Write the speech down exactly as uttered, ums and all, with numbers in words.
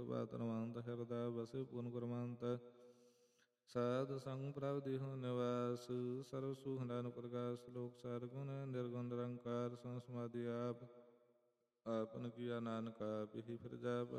ਪ੍ਰਭਾਤ ਰਮੰਤ ਹਿਰਦੈ ਬਸੇ ਪੂਰਨ ਗੁਰਮੰਤ ਸਾਧ ਸੰਗ ਪ੍ਰਭ ਦੇਹੁ ਨਿਵਾਸ ਸਰਬ ਸੁਖ ਨਿਰੰਜਨ ਪ੍ਰਗਾਸ ਲੋਕ ਸਾਰ ਗੁਣ ਨਿਰਗੁਣ ਨਿਰੰਕਾਰ ਸੰਗ ਸਮਾਧੀ ਆਪ ਆਪਨ ਕੀਆ ਨਾਨਕਾ ਬਿਹੀ ਫਿਰ ਜਾਪ